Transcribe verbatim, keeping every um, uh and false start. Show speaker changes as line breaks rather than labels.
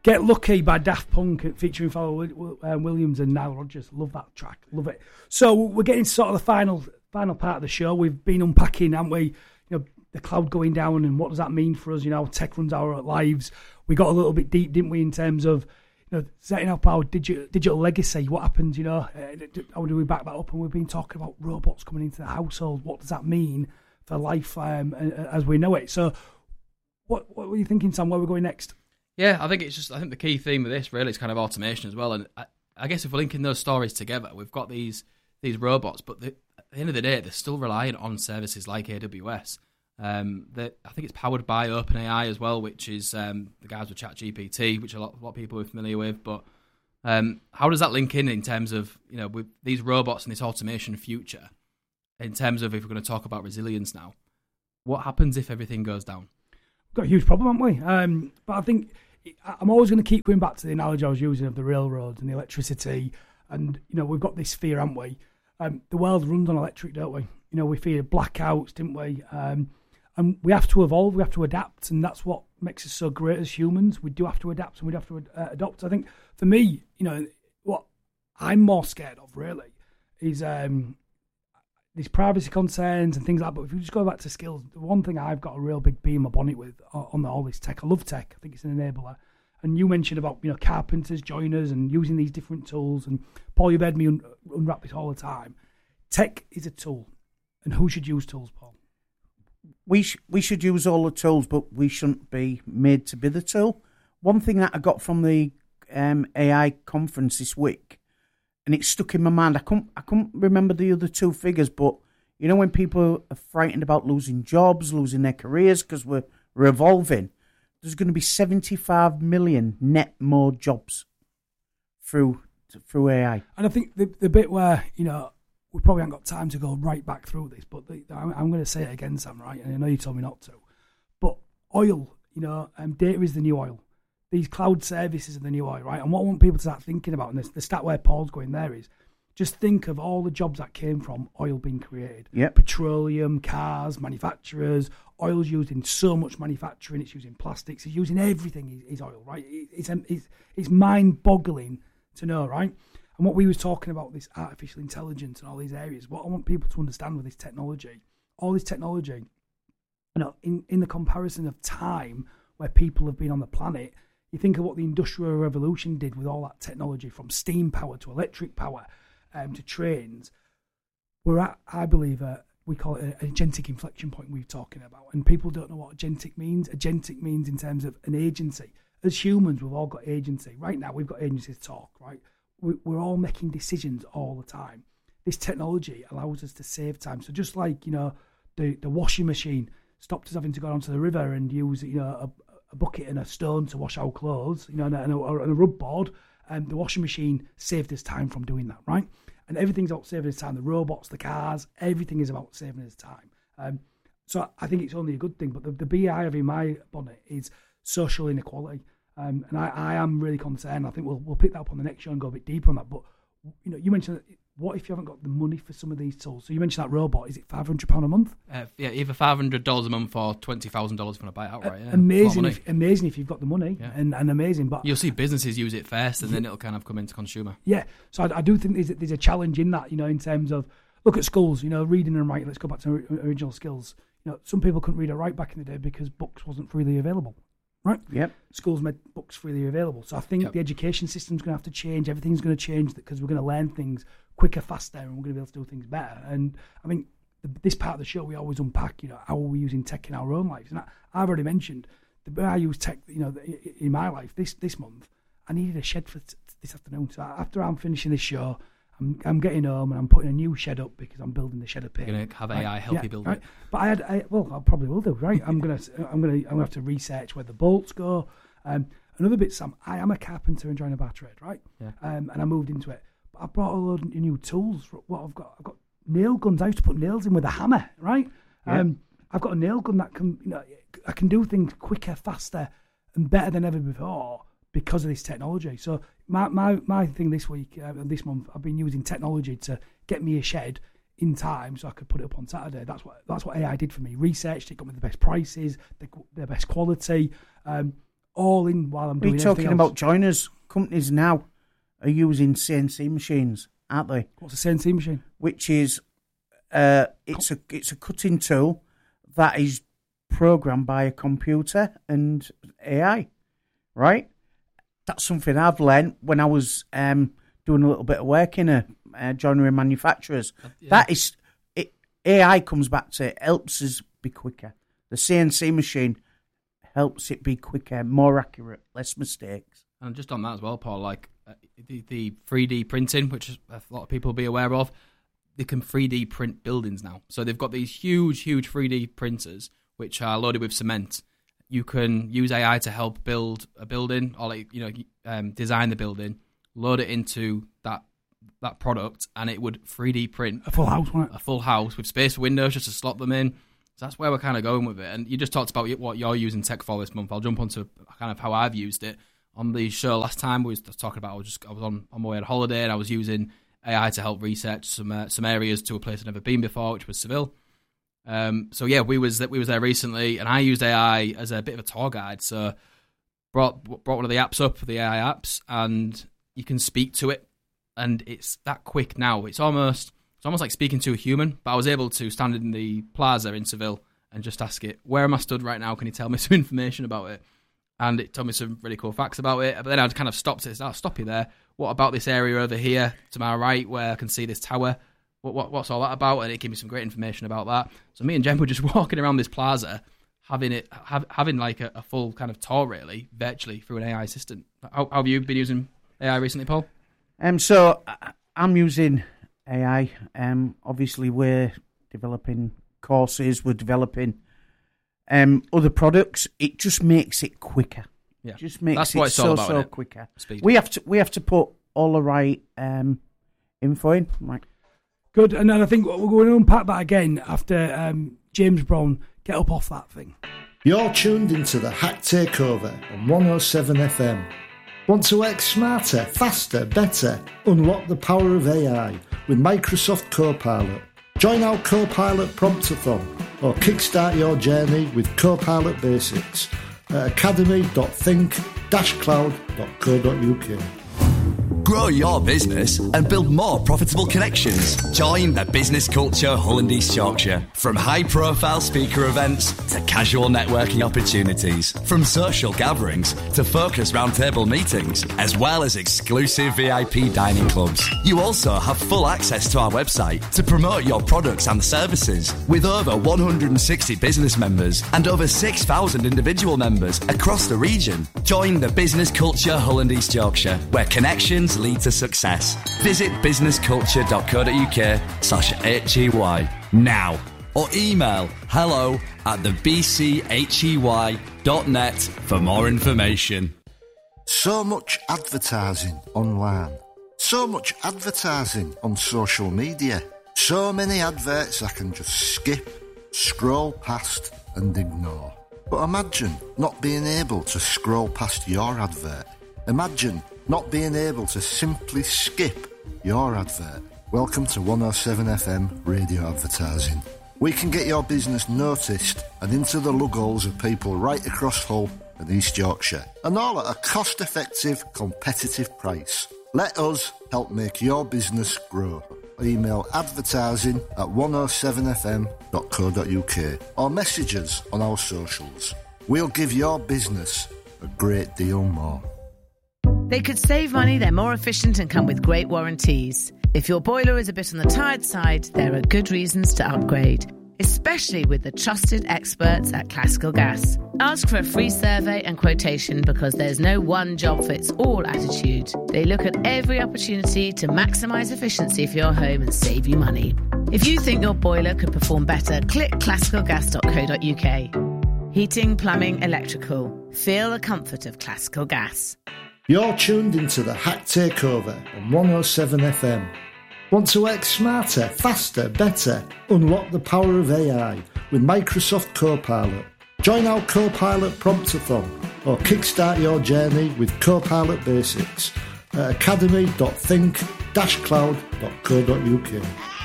Get Lucky by Daft Punk featuring Pharrell uh, Williams and Nile Rodgers. Love that track. Love it. So we're getting to sort of the final final part of the show. We've been unpacking, haven't we? You know, the cloud going down and what does that mean for us? You know, tech runs our lives. We got a little bit deep, didn't we, in terms of you know setting up our digital digital legacy. What happens? You know, uh, how do we back that up? And we've been talking about robots coming into the household. What does that mean for life um, as we know it? So, what what were you thinking, Sam? Where we're going next?
Yeah, I think it's just, I think the key theme of this really is kind of automation as well. And I, I guess if we're linking those stories together, we've got these these robots, but the, at the end of the day, they're still reliant on services like A W S. Um, that I think it's powered by OpenAI as well, which is um, the guys with ChatGPT, which a lot, a lot of people are familiar with. But um, how does that link in in terms of, you know, with these robots and this automation future, in terms of if we're going to talk about resilience now, what happens if everything goes down?
We've got a huge problem, haven't we? Um, but I think I'm always going to keep going back to the analogy I was using of the railroads and the electricity. And, you know, we've got this fear, haven't we? Um, the world runs on electric, don't we? You know, we fear blackouts, didn't we? Um, and we have to evolve, we have to adapt. And that's what makes us so great as humans. We do have to adapt and we do have to uh, adopt. I think for me, you know, what I'm more scared of, really, is um, these privacy concerns and things like that. But if you just go back to skills, the one thing I've got a real big bee in my bonnet with on the, all this tech, I love tech. I think it's an enabler. And you mentioned about, you know, carpenters, joiners, and using these different tools. And Paul, you've heard me un- unwrap this all the time. Tech is a tool. And who should use tools, Paul?
We sh- we should use all the tools, but we shouldn't be made to be the tool. One thing that I got from the um, A I conference this week, and it stuck in my mind. I couldn't I couldn't remember the other two figures, but you know when people are frightened about losing jobs, losing their careers because we're, we're evolving, there's going to be seventy-five million net more jobs through through A I.
And I think the the bit where, you know, we probably haven't got time to go right back through this, but the, I'm, I'm going to say it again, Sam, right? And I know you told me not to. But oil, you know, um, data is the new oil. These cloud services are the new oil, right? And what I want people to start thinking about, and this, the stat where Paul's going there is, just think of all the jobs that came from oil being created.
Yep.
Petroleum, cars, manufacturers. Oil's used in so much manufacturing. It's used in plastics. It's used in everything is, is oil, right? It, it's, it's, it's mind-boggling to know, right? And what we was talking about, this artificial intelligence and all these areas, what I want people to understand with this technology, all this technology, you know, in, in the comparison of time where people have been on the planet, you think of what the Industrial Revolution did with all that technology, from steam power to electric power um, to trains. We're at, I believe, uh, we call it an agentic inflection point we're talking about. And people don't know what agentic means. Agentic means in terms of an agency. As humans, we've all got agency. Right now, we've got agency to talk, right? We're all making decisions all the time. This technology allows us to save time. So just like, you know, the, the washing machine stopped us having to go down to the river and use, you know, a, a bucket and a stone to wash our clothes, you know, and a, and a, and a rub board, and um, the washing machine saved us time from doing that, right? And everything's about saving us time. The robots, the cars, everything is about saving us time. Um, so I think it's only a good thing. But the, the B I have in my bonnet is social inequality. Um, and I, I am really concerned. I think we'll we'll pick that up on the next show and go a bit deeper on that. But, you know, you mentioned, what if you haven't got the money for some of these tools? So you mentioned that robot. Is it five hundred pounds a month?
Uh, yeah, either five hundred dollars a month or twenty thousand dollars if you want to buy it outright. Yeah.
Amazing, if, amazing if you've got the money,
yeah.
and, and amazing. But
you'll see businesses use it first, and then it'll kind of come into consumer.
Yeah, so I, I do think there's, there's a challenge in that, you know, in terms of, look at schools, you know, reading and writing. Let's go back to original skills. You know, some people couldn't read or write back in the day because books wasn't freely available. Right?
Yep.
Schools made books freely available. So I think
yep.
the education system's going to have to change. Everything's going to change because we're going to learn things quicker, faster, and we're going to be able to do things better. And I think the, this part of the show, we always unpack, you know, how are we using tech in our own lives? And I, I've already mentioned the way I use tech, you know, in my life this, this month. I needed a shed for t- this afternoon. So after I'm finishing this show, I'm, I'm getting home and I'm putting a new shed up because I'm building the shed up here.
You're going to have A I
right?
help
yeah,
you build
right?
it.
But I had, I, well, I probably will do, right? I'm gonna, I'm gonna, I'm gonna have to research where the bolts go. Um, another bit, Sam. I am a carpenter enjoying a bar trade, right?
Yeah.
Um, and I moved into it. But I brought a load of new tools. For what I've got, I've got nail guns. I used to put nails in with a hammer, right?
Yeah.
Um, I've got a nail gun that can, you know, I can do things quicker, faster, and better than ever before because of this technology. So my my, my thing this week, uh, this month, I've been using technology to get me a shed in time so I could put it up on Saturday. That's what that's what A I did for me. Researched it, got me the best prices, the, the best quality. Um, all in while I'm doing
We're
everything
talking
else.
about joiners. Companies now are using C N C machines, aren't they?
What's a C N C machine?
Which is uh, it's a it's a cutting tool that is programmed by a computer and A I, right? That's something I've learned when I was um, doing a little bit of work in a uh, joinery manufacturers.
Yeah.
That is, it, A I comes back to it, helps us be quicker. The C N C machine helps it be quicker, more accurate, less mistakes.
And just on that as well, Paul, like uh, the, the three D printing, which a lot of people will be aware of, they can three D print buildings now. So they've got these huge, huge three D printers which are loaded with cement. You can use A I to help build a building, or like you know, um, design the building, load it into that that product, and it would three D print
A full house, wasn't it?
a full house with space for windows just to slot them in. So that's where we're kind of going with it. And you just talked about what you're using tech for this month. I'll jump onto kind of how I've used it. On the show last time, we was talking about I was just I was on, on my way on holiday, and I was using A I to help research some uh, some areas to a place I'd never been before, which was Seville. Um, so yeah, we was we was there recently, and I used A I as a bit of a tour guide. So brought brought one of the apps up, the A I apps, and you can speak to it, and it's that quick now. It's almost it's almost like speaking to a human. But I was able to stand in the plaza in Seville and just ask it, "Where am I stood right now? Can you tell me some information about it?" And it told me some really cool facts about it. But then I kind of stopped it. I'll stop you there. What about this area over here to my right where I can see this tower? What, what what's all that about? And it gave me some great information about that. So me and Jen were just walking around this plaza, having it, have, having like a, a full kind of tour, really, virtually through an A I assistant. How, how have you been using A I recently, Paul?
Um, so I- I'm using A I. Um, obviously, we're developing courses. We're developing um, other products. It just makes it quicker.
Yeah,
It just makes
that's
it
what it's
so
all about,
so
isn't it?
quicker.
Speed.
We have to we have to put all the right um, info in. Like,
Good, and then I think we're going to unpack that again after um, James Brown get up off that thing.
You're tuned into the Hack Takeover on one oh seven F M. Want to work smarter, faster, better? Unlock the power of A I with Microsoft Copilot. Join our Copilot Promptathon or kickstart your journey with Copilot Basics at academy dot think dash cloud dot co dot uk.
Grow your business and build more profitable connections. Join the Business Culture Hull and East Yorkshire. From high-profile speaker events to casual networking opportunities, from social gatherings to focused roundtable meetings, as well as exclusive V I P dining clubs. You also have full access to our website to promote your products and services. With over one hundred sixty business members and over six thousand individual members across the region, join the Business Culture Hull and East Yorkshire, where connections lead to success. Visit businessculture dot co dot uk slash H E Y now or email hello at the b c h e y dot net for more information.
So much advertising online. So much advertising on social media. So many adverts I can just skip, scroll past and ignore. But imagine not being able to scroll past your advert. Imagine not being able to simply skip your advert. Welcome to one oh seven F M radio advertising. We can get your business noticed and into the lug holes of people right across Hull and East Yorkshire, and all at a cost-effective, competitive price. Let us help make your business grow. Email advertising at one oh seven f m dot co dot uk or message us on our socials. We'll give your business a great deal more.
They could save money, they're more efficient and come with great warranties. If your boiler is a bit on the tired side, there are good reasons to upgrade, especially with the trusted experts at Classical Gas. Ask for a free survey and quotation because there's no one-job-fits-all attitude. They look at every opportunity to maximise efficiency for your home and save you money. If you think your boiler could perform better, click classical gas dot co dot uk. Heating, plumbing, electrical. Feel the comfort of Classical Gas.
You're tuned into the Hack Takeover on one oh seven F M. Want to work smarter, faster, better? Unlock the power of A I with Microsoft Copilot. Join our Copilot Promptathon or kickstart your journey with Copilot Basics at academy dot think dash cloud dot co dot uk.